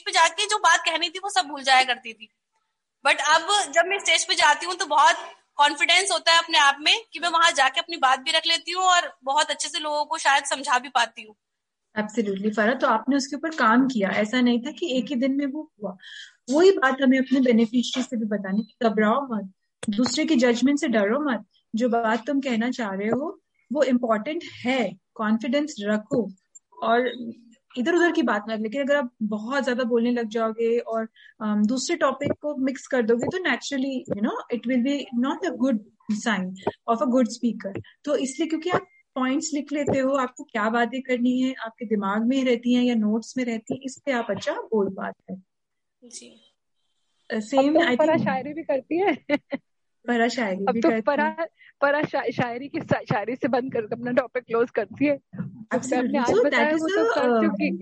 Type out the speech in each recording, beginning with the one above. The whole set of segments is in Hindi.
पे जाके जो बात कहनी थी वो सब भूल जाया करती थी। बट अब जब मैं स्टेज पे जाती हूँ तो बहुत कॉन्फिडेंस होता है अपने आप में कि मैं वहां जाके अपनी बात भी रख लेती हूँ और बहुत अच्छे से लोगों को शायद समझा भी पाती हूँ। एब्सोल्युटली फरा, तो आपने उसके ऊपर काम किया, ऐसा नहीं था कि एक ही दिन में वो हुआ। वही बात हमें अपने बेनिफिशियरी से भी बतानी कि घबराओ मत, दूसरे की जजमेंट से डरो मत, जो बात तुम कहना चाह रहे हो वो इम्पोर्टेंट है, कॉन्फिडेंस रखो और इधर उधर की बात मत। लेकिन अगर आप बहुत ज्यादा बोलने लग जाओगे और दूसरे टॉपिक को मिक्स कर दोगे तो naturally it will be not a good sign of a good speaker. तो इसलिए, क्योंकि आप पॉइंट्स लिख लेते हो, आपको क्या बातें करनी है आपके दिमाग में रहती हैं या नोट्स में रहती है, इससे आप अच्छा बोल पाते जी। हैं। अब सेम तो आई फरा थिंक शायरी भी करती है। फरा शायरी अब भी तो करती फरा है। फरा शायरी से बंद कर अपना टॉपिक क्लोज करती है। जो मैं अपने एब्सोल्युटली, आज सो दैट बताया इज वो तो कर चुकी।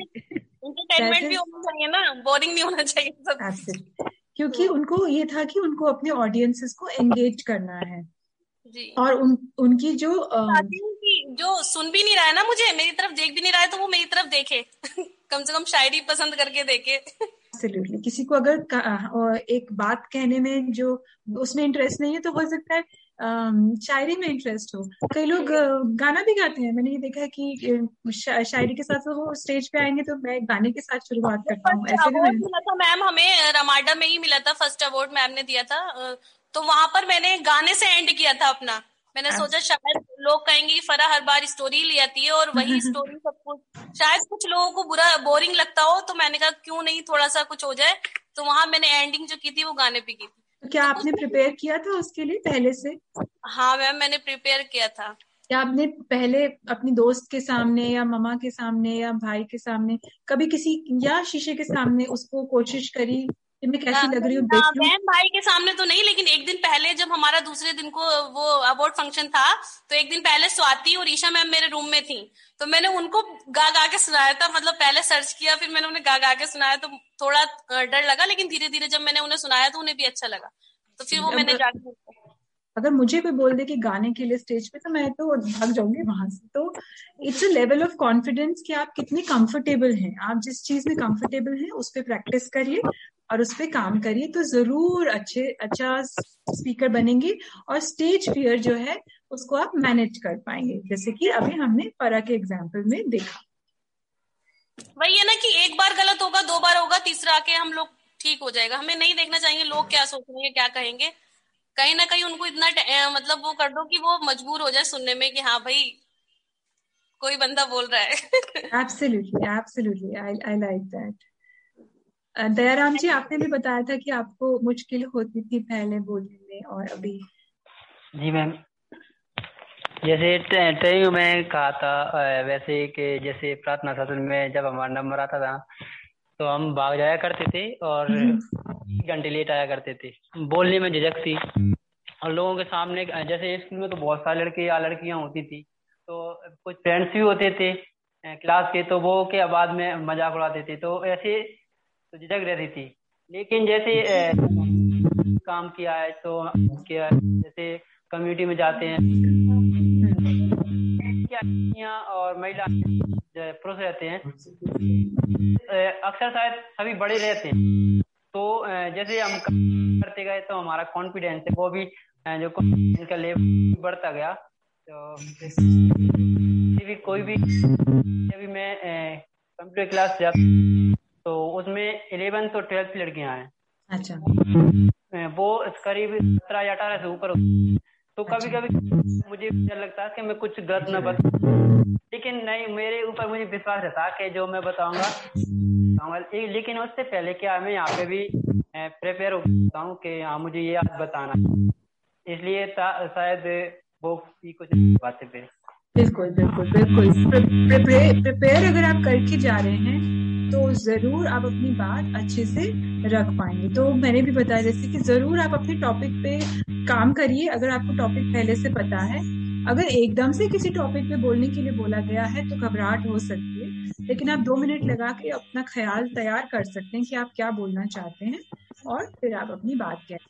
दैट एंटरटेनमेंट भी इज होना चाहिए ना, बोरिंग नहीं होना चाहिए सब। एब्सोल्युटली, क्योंकि उनको ये था कि उनको अपने ऑडियंसेस को एंगेज करना है जी। और उनकी जो चाहती हूँ कि जो सुन भी नहीं रहा है ना, मुझे मेरी तरफ देख भी नहीं रहा है, तो वो मेरी तरफ देखे कम से कम शायरी पसंद करके देखे। एब्सोल्युटली, किसी को अगर एक बात कहने में जो उसमें इंटरेस्ट नहीं है तो हो सकता है शायरी में इंटरेस्ट हो। कई लोग गाना भी गाते हैं, मैंने ये देखा है कि शायरी के साथ वो स्टेज पे आएंगे तो मैं गाने के साथ शुरुआत करता हूँ, फर्स्ट ऐसे भी अवार्ड मैंने। मिला था मैम हमें, रमाडा में ही मिला था फर्स्ट अवार्ड, मैम ने दिया था। तो वहां पर मैंने गाने से एंड किया था अपना। मैंने सोचा शायद लोग कहेंगे कि फरा हर बार स्टोरी ले आती है और वही स्टोरी सब कुछ, शायद कुछ लोगों को बुरा बोरिंग लगता हो, तो मैंने कहा क्यों नहीं थोड़ा सा कुछ हो जाए। तो वहां मैंने एंडिंग जो की थी वो गाने पे की थी। तो क्या तो कुछ, आपने प्रिपेयर किया था उसके लिए पहले से? हाँ मैम मैंने प्रिपेयर किया था। या आपने पहले अपनी दोस्त के सामने या मम्मा के सामने या भाई के सामने, कभी किसी या शीशे के सामने उसको कोशिश करी कि मैं कैसी लग रही नहीं हूँ ना, देख लूं? बहन भाई के सामने तो नहीं, लेकिन एक दिन पहले जब हमारा दूसरे दिन को वो अवार्ड फंक्शन था, तो एक दिन पहले स्वाति और ईशा मैम मेरे रूम में थी। तो मैंने उनको गा गा के सुनाया था, मतलब पहले सर्च किया फिर मैंने उन्हें गा गा के सुनाया, तो थोड़ा डर लगा, लेकिन धीरे धीरे जब मैंने उन्हें सुनाया तो उन्हें भी अच्छा लगा। तो फिर वो मैंने अब जाके, अगर मुझे कोई बोल दे कि गाने के लिए स्टेज पे, तो मैं तो भाग जाऊंगी वहां से। तो it's a level of confidence कि आप कितने कंफर्टेबल हैं, आप जिस चीज में कंफर्टेबल हैं उस पर प्रैक्टिस करिए और उस पर काम करिए, तो जरूर अच्छा स्पीकर बनेंगे और स्टेज फियर जो है उसको आप मैनेज कर पाएंगे, जैसे कि अभी हमने फरा के एग्जाम्पल में देखा। वही है ना कि एक बार गलत होगा, दो बार होगा, तीसरा आके हम लोग ठीक हो जाएगा। हमें नहीं देखना चाहिए लोग क्या सोचेंगे क्या कहेंगे। कहीं ना कहीं उनको इतना मतलब वो कर दो कि वो मजबूर हो जाए सुनने में कि हाँ भाई कोई बंदा बोल रहा है। Absolutely absolutely, I like that. Dayaram जी, आपने भी बताया था कि आपको मुश्किल होती थी पहले बोलने में और अभी। जी मैम, जैसे ट्रेनिंग में कहा था वैसे कि जैसे प्रार्थना सत्र में जब हमारा नंबर आता था तो हम भाग जाया करते थे और घंटे लेट आया करते थे। बोलने में झिझक थी और लोगों के सामने, जैसे स्कूल में तो बहुत सारे लड़के या लड़कियां होती थी, तो कुछ फ्रेंड्स भी होते थे क्लास के, तो वो के बाद में मजाक उड़ाते थे, तो ऐसे तो झिझक रहती थी। लेकिन जैसे काम किया है तो क्या, जैसे कम्युनिटी में जाते हैं, क्या और महिला पुरुष रहते हैं, अक्सर शायद सभी बड़े रहते हैं, तो जैसे हम करते गए तो हमारा कॉन्फिडेंस है वो भी जो कॉन्फिडेंस का लेवल बढ़ता गया। तो भी कोई भी, अभी मैं कंप्यूटर क्लास जाता तो उसमें 11th और 12th की लड़कियां हैं। अच्छा। वो करीब 17 या 18 से ऊपर, तो कभी कभी मुझे डर लगता है कि मैं कुछ गलत न बताऊं, लेकिन नहीं, मेरे ऊपर मुझे विश्वास रहता है कि जो मैं बताऊंगा। लेकिन उससे पहले क्या मैं यहाँ पे भी प्रिपेयर होता हूँ कि हाँ मुझे ये आज बताना, इसलिए शायद वो भी कुछ बातें पे। बिल्कुल बिल्कुल बिल्कुल, प्रिपेयर अगर आप करके जा रहे हैं तो जरूर आप अपनी बात अच्छे से रख पाएंगे। तो मैंने भी बताया जैसे कि जरूर आप अपने टॉपिक पे काम करिए अगर आपको टॉपिक पहले से पता है। अगर एकदम से किसी टॉपिक पे बोलने के लिए बोला गया है तो घबराहट हो सकती है, लेकिन आप 2 मिनट लगा के अपना ख्याल तैयार कर सकते हैं कि आप क्या बोलना चाहते हैं और फिर आप अपनी बात कहें।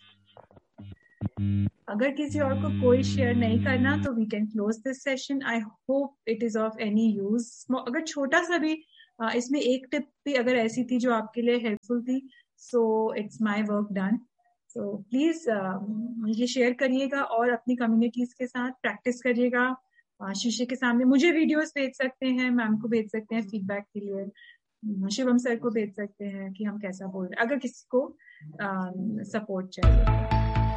अगर किसी और को कोई शेयर नहीं करना तो we can close this session. I hope it is of any use. अगर छोटा सा भी इसमें एक टिप भी अगर ऐसी थी जो आपके लिए हेल्पफुल थी, so it's my work done. So please ये शेयर करिएगा और अपनी कम्युनिटीज के साथ प्रैक्टिस करिएगा। शीशे के सामने मुझे वीडियोस भेज सकते हैं, मैम को भेज सकते हैं फीडबैक के लिए, शिवम सर को भेज सकते हैं कि हम कैसा बोल रहे हैं, अगर किसी को सपोर्ट चाहिए।